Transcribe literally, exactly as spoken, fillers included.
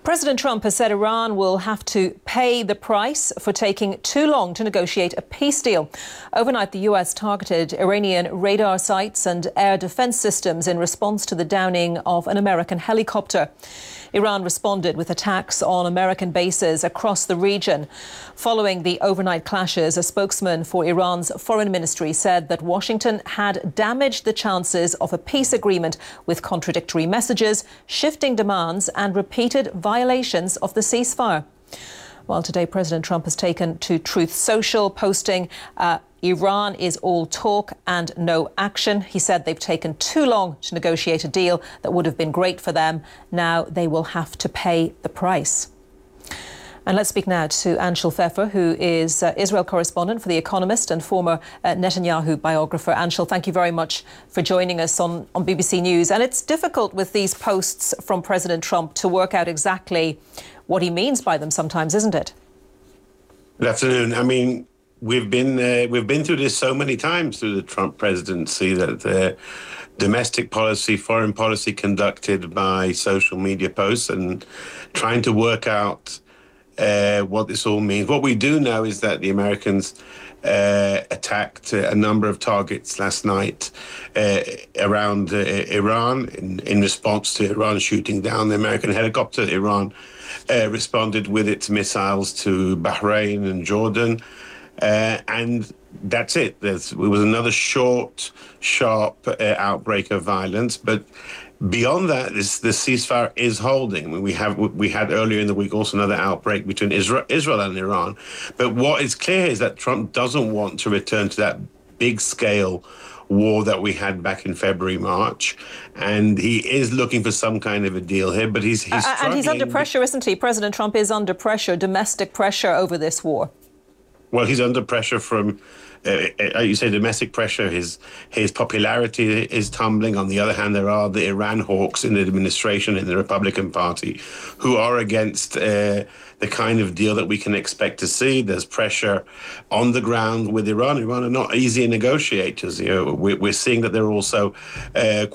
President Trump has said Iran will have to pay the price for taking too long to negotiate a peace deal. Overnight, the U S targeted Iranian radar sites and air defense systems in response to the downing of an American helicopter. Iran responded with attacks on American bases across the region. Following the overnight clashes, a spokesman for Iran's foreign ministry said that Washington had damaged the chances of a peace agreement with contradictory messages, shifting demands and repeated violations of the ceasefire. Well, today President Trump has taken to Truth Social, posting uh, Iran is all talk and no action. He said they've taken too long to negotiate a deal that would have been great for them. Now they will have to pay the price. And let's speak now to Anshel Pfeffer, who is uh, Israel correspondent for The Economist and former uh, Netanyahu biographer. Anshel, thank you very much for joining us on, on B B C News. And it's difficult with these posts from President Trump to work out exactly what he means by them sometimes, isn't it? Good afternoon. I mean, we've been uh, we've been through this so many times through the Trump presidency, that uh, domestic policy, foreign policy conducted by social media posts and trying to work out uh, what this all means. What we do know is that the Americans uh, attacked a number of targets last night uh, around uh, Iran in, in response to Iran shooting down the American helicopter. Iran uh, responded with its missiles to Bahrain and Jordan. Uh, and that's it. There's, it was another short, sharp uh, outbreak of violence. But beyond that, this the ceasefire is holding. I mean, we have we had earlier in the week also another outbreak between Israel, Israel and Iran. But what is clear is that Trump doesn't want to return to that big-scale war that we had back in February, March, and he is looking for some kind of a deal here. But he's he's uh, and he's under pressure, isn't he? President Trump is under pressure, domestic pressure over this war. Well, he's under pressure from, uh, you say, domestic pressure. His his popularity is tumbling. On the other hand, there are the Iran hawks in the administration, in the Republican Party, who are against uh, the kind of deal that we can expect to see. There's pressure on the ground with Iran. Iran are not easy negotiators. You know, we're, we're seeing that they're also uh,